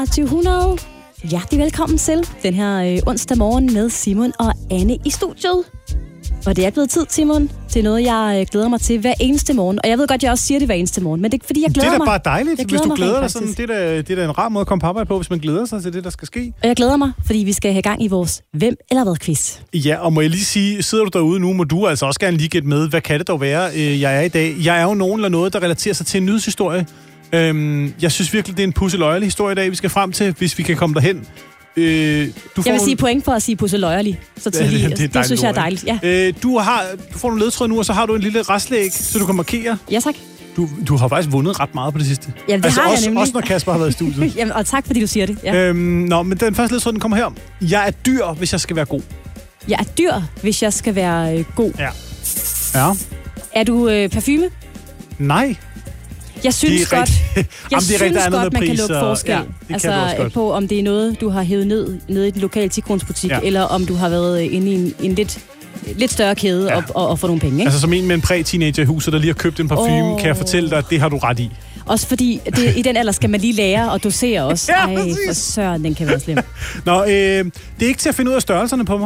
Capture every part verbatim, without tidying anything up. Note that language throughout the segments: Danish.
tyve hundrede. Hjertelig velkommen til den her øh, onsdag morgen med Simon og Anne i studiet. Og det er blevet tid, Simon, til noget, jeg øh, glæder mig til hver eneste morgen. Og jeg ved godt, jeg også siger det hver eneste morgen, men det er fordi, jeg glæder mig. Det er da bare dejligt, hvis du glæder mig, dig sådan. Det er, da, det er da en rar måde at komme på arbejde på, hvis man glæder sig til det, der skal ske. Og jeg glæder mig, fordi vi skal have gang i vores Hvem eller Hvad-quiz. Ja, og må jeg lige sige, sidder du derude nu, må du altså også gerne lige gætte med, hvad kan det dog være, jeg er i dag? Jeg er jo nogen eller noget, der relaterer sig til en nyhedshistorie. Øhm, jeg synes virkelig, det er en pusseløjerlig historie i dag, vi skal frem til, hvis vi kan komme derhen. Øh, du får jeg vil nogle... sige point for at sige pusseløjerlig så tidligt. Ja, det, det, det synes jeg er dejligt. Ja. Øh, du, har, du får nogle ledtråd nu, og så har du en lille restlæg, så du kan markere. Ja, tak. Du, du har faktisk vundet ret meget på det sidste. Ja, det altså har også, jeg nemlig. Også når Kasper har været i studiet. Jamen, og tak, fordi du siger det. Ja. Øhm, nå, men den første ledtråd, den kommer her. Jeg er dyr, hvis jeg skal være god. Jeg er dyr, hvis jeg skal være øh, god. Ja. Ja. Er du øh, parfume? Nej. Jeg synes godt, rigtig... jeg Jamen, synes rigtig godt man pris, kan lukke forskel. Ja, altså på, om det er noget, du har hævet ned, ned i den lokale ti-kronersbutik, ja. Eller om du har været inde i en, en lidt, lidt større kæde ja. og, og, og få nogle penge. Ikke? Altså som en med en præ-teenager i huset, der lige har købt en parfume, oh. kan jeg fortælle dig, at det har du ret i. Også fordi det, i den alder skal man lige lære og dosere også. Ja, ej, for søren, den kan være slem. Nå, øh, det er ikke til at finde ud af størrelserne på mig.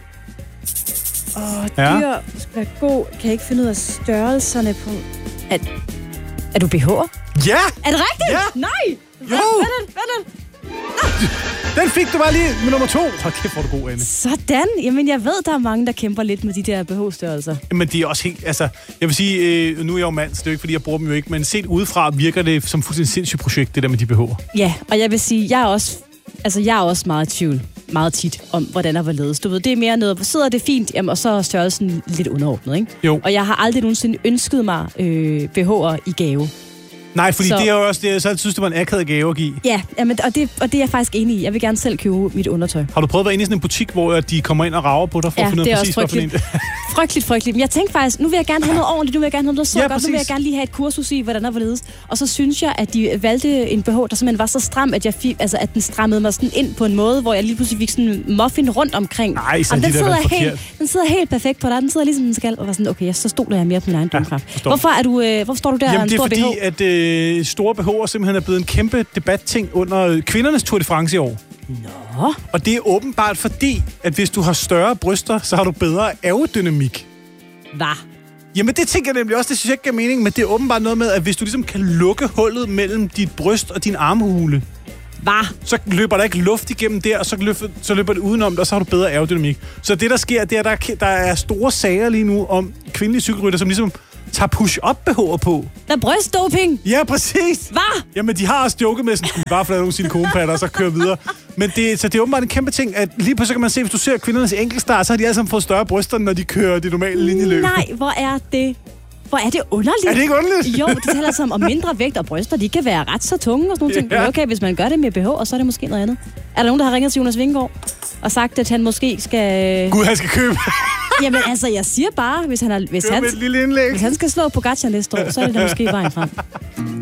Åh, oh, dyr ja. skal være god. Kan jeg ikke finde ud af størrelserne på... Er, er du B H'er? Ja! Er det rigtigt? Ja! Nej! Jo! Hvad er det? Hvad er det? Den fik du bare lige med nummer to. Hold kæft, hvor er du god, Anne. Sådan. Jamen, jeg ved, der er mange, der kæmper lidt med de der B H-størrelser. Men det er også helt... Altså, jeg vil sige, øh, nu er jeg jo mand, så det er jo ikke, fordi jeg bruger dem jo ikke, men set udefra virker det som fuldstændig sindssygt projekt, det der med de B H'er. Ja, og jeg vil sige, jeg er også, altså, jeg er også meget i tvivl. Meget tit om, hvordan der var ledes. Du ved, det er mere noget, hvor sidder det fint, jamen, og så er størrelsen lidt underordnet, ikke? Jo. Og jeg har aldrig nogensinde ønsket mig øh, B H'er i gave. Nej, fordi så... det er jo også det, så jeg synes, det var en akavet gave at give. Ja, jamen, og, det, og det er jeg faktisk enig i. Jeg vil gerne selv købe mit undertøj. Har du prøvet at være inde i sådan en butik, hvor de kommer ind og rager på dig for ja, at finde ud af præcis, hvorfor en? Frygteligt, frygteligt. Men jeg tænkte faktisk, nu vil jeg gerne have noget ordentligt, nu vil jeg gerne have noget så ja, godt, præcis. Nu vil jeg gerne lige have et kursus i, hvordan der var ledes. Og så synes jeg, at de valgte en B H, der simpelthen var så stram, at, jeg fik, altså, at den strammede mig sådan ind på en måde, hvor jeg lige pludselig fik sådan en muffin rundt omkring. Nej, så den, de sidder helt, den sidder helt perfekt på dig. Den sidder ligesom den skal. Og var sådan, okay, så stoler jeg mere på min egen dømmekraft. Ja, hvorfor, er du, øh, hvorfor står du der Jamen, en stor B H? Jamen, det er fordi, at øh, store B H'er simpelthen er blevet en kæmpe debatting under kvindernes Tour de France i år. Nå. Og det er åbenbart fordi, at hvis du har større bryster, så har du bedre aerodynamik. Hvad? Jamen det tænker jeg nemlig også, det synes jeg ikke giver mening, men det er åbenbart noget med, at hvis du ligesom kan lukke hullet mellem dit bryst og din armhule, hvad? Så løber der ikke luft igennem der, og så løber, så løber det udenom dig, og så har du bedre aerodynamik. Så det, der sker, det er, at der, der er store sager lige nu om kvindelige cykelrytter, som ligesom tager push-up-B H'er på. Der er brystdoping? Ja, præcis. Hvad? Jamen, de har også joket med, sådan, skulle bare få nogle silikonpatter og så køre videre. Men det, så det er åbenbart en kæmpe ting, at lige pludselig kan man se, hvis du ser kvindernes enkeltstart, så har de alle sammen fået større bryster, når de kører det normale linjeløb. Nej, hvor er det... Hvor er det underligt. Er det ikke underligt? Jo, det taler altså om mindre vægt og bryster. De kan være ret så tunge og sådan nogle ting. Ja. Okay, hvis man gør det med B H, og så er det måske noget andet. Er der nogen, der har ringet til Jonas Vingegaard og sagt, at han måske skal... Gud, han skal købe. Jamen altså, jeg siger bare, hvis han, har, hvis han, lille indlæg. hvis han skal slå Pogacar næste år, så er det da måske vejen frem.